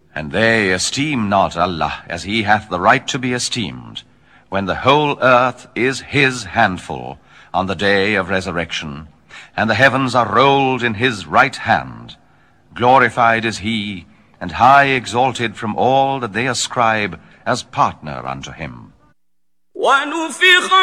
And they esteem not Allah as he hath the right to be esteemed, when the whole earth is his handful on the day of resurrection, and the heavens are rolled in his right hand. Glorified is he, and high exalted from all that they ascribe as partner unto him.